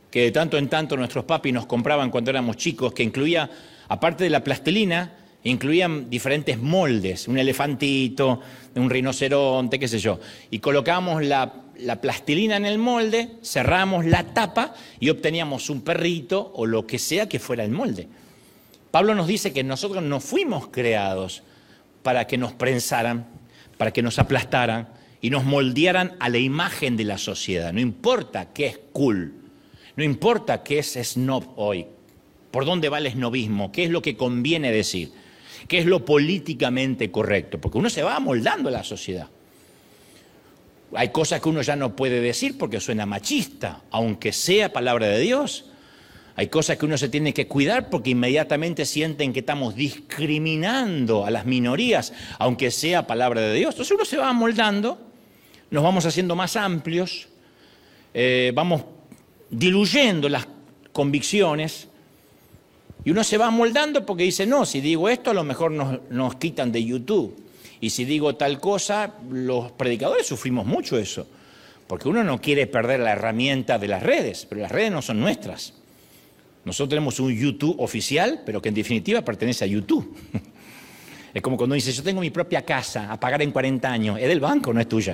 que de tanto en tanto nuestros papis nos compraban cuando éramos chicos, que incluía, aparte de la plastilina, incluían diferentes moldes, un elefantito, un rinoceronte, qué sé yo. Y colocábamos la plastilina en el molde, cerrábamos la tapa y obteníamos un perrito o lo que sea que fuera el molde. Pablo nos dice que nosotros no fuimos creados para que nos prensaran, para que nos aplastaran y nos moldearan a la imagen de la sociedad. No importa qué es cool, no importa qué es snob hoy, por dónde va el snobismo, qué es lo que conviene decir, qué es lo políticamente correcto, porque uno se va amoldando a la sociedad. Hay cosas que uno ya no puede decir porque suena machista, aunque sea palabra de Dios. Hay cosas que uno se tiene que cuidar porque inmediatamente sienten que estamos discriminando a las minorías, aunque sea palabra de Dios. Entonces uno se va amoldando, nos vamos haciendo más amplios, vamos diluyendo las convicciones y uno se va amoldando porque dice, no, si digo esto a lo mejor nos quitan de YouTube. Y si digo tal cosa, los predicadores sufrimos mucho eso, porque uno no quiere perder la herramienta de las redes, pero las redes no son nuestras. Nosotros tenemos un YouTube oficial, pero que en definitiva pertenece a YouTube. Es como cuando dice, yo tengo mi propia casa a pagar en 40 años. Es del banco, no es tuya.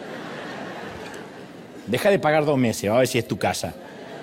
Deja de pagar 2 meses, a ver si es tu casa.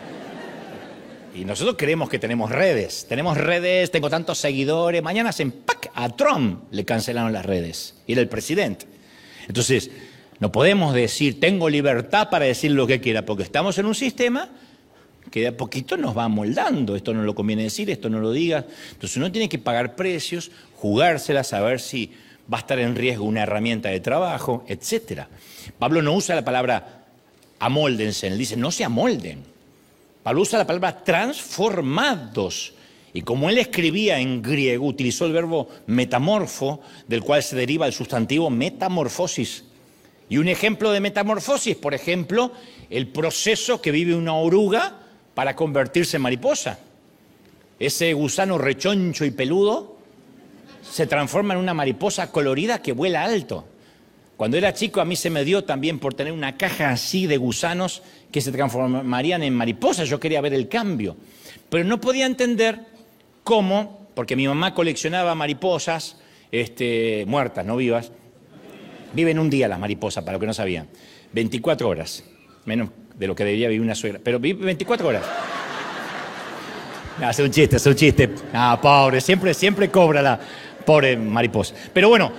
Y nosotros creemos que tenemos redes. Tenemos redes, tengo tantos seguidores. Mañana hacen ¡pac! A Trump le cancelaron las redes. Y era el presidente. Entonces, no podemos decir, tengo libertad para decir lo que quiera, porque estamos en un sistema que de a poquito nos va amoldando. Esto no lo conviene decir, esto no lo digas. Entonces uno tiene que pagar precios, jugársela, saber si va a estar en riesgo una herramienta de trabajo, etc. Pablo no usa la palabra amóldense, él dice no se amolden. Pablo usa la palabra transformados. Y como él escribía en griego, utilizó el verbo metamorfo, del cual se deriva el sustantivo metamorfosis. Y un ejemplo de metamorfosis, por ejemplo, el proceso que vive una oruga para convertirse en mariposa. Ese gusano rechoncho y peludo se transforma en una mariposa colorida que vuela alto. Cuando era chico a mí se me dio también por tener una caja así de gusanos que se transformarían en mariposas. Yo quería ver el cambio, pero no podía entender cómo, porque mi mamá coleccionaba mariposas muertas, no vivas. Viven un día las mariposas, para los que no sabían. 24 horas, menos de lo que debería vivir una suegra, pero vive 24 horas. No, es un chiste. Ah, pobre, siempre cobra la pobre mariposa. Pero bueno,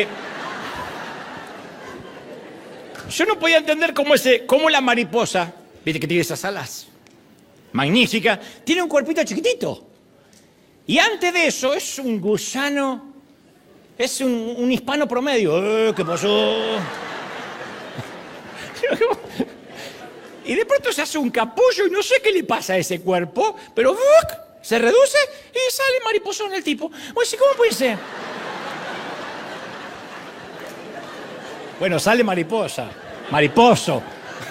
yo no podía entender cómo la mariposa, viste que tiene esas alas magníficas, tiene un cuerpito chiquitito. Y antes de eso es un gusano, es un hispano promedio. ¿Qué pasó? Y de pronto se hace un capullo y no sé qué le pasa a ese cuerpo, pero se reduce y sale mariposón el tipo. Pues, ¿cómo puede ser? Bueno, sale mariposa, mariposo.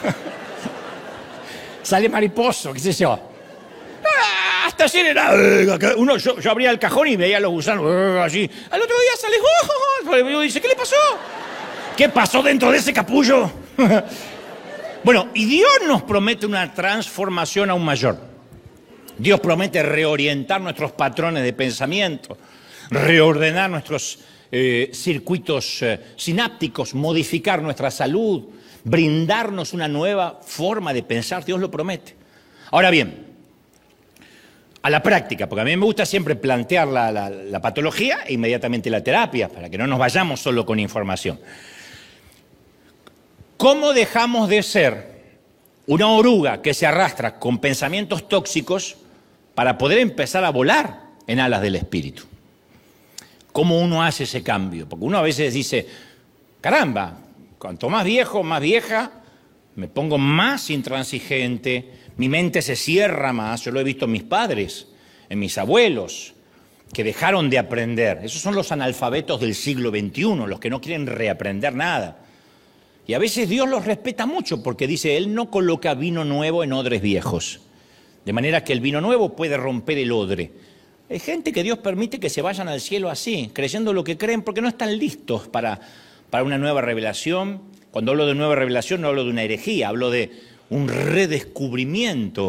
Sale mariposo, qué sé yo. Hasta ayer era... yo abría el cajón y veía los gusanos así. Al otro día sale... Yo dice, ¿qué le pasó? ¿Qué pasó dentro de ese capullo? Bueno, y Dios nos promete una transformación aún mayor. Dios promete reorientar nuestros patrones de pensamiento, reordenar nuestros circuitos sinápticos, modificar nuestra salud, brindarnos una nueva forma de pensar. Dios lo promete. Ahora bien, a la práctica, porque a mí me gusta siempre plantear la patología e inmediatamente la terapia, para que no nos vayamos solo con información. ¿Cómo dejamos de ser una oruga que se arrastra con pensamientos tóxicos para poder empezar a volar en alas del espíritu? ¿Cómo uno hace ese cambio? Porque uno a veces dice, caramba, cuanto más viejo, más vieja, me pongo más intransigente, mi mente se cierra más. Yo lo he visto en mis padres, en mis abuelos, que dejaron de aprender. Esos son los analfabetos del siglo XXI, los que no quieren reaprender nada. Y a veces Dios los respeta mucho porque dice, Él no coloca vino nuevo en odres viejos. De manera que el vino nuevo puede romper el odre. Hay gente que Dios permite que se vayan al cielo así, creyendo lo que creen, porque no están listos para una nueva revelación. Cuando hablo de nueva revelación no hablo de una herejía, hablo de un redescubrimiento